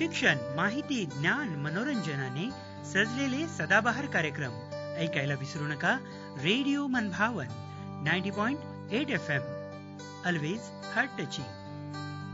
शिक्षण, माहिती, ज्ञान, मनोरंजनाने सजलेले सदाबहार कार्यक्रम ऐकायला विसरू नका. रेडिओ मनभावन 90.8 FM, ऑलवेज हार्ट टचिंग.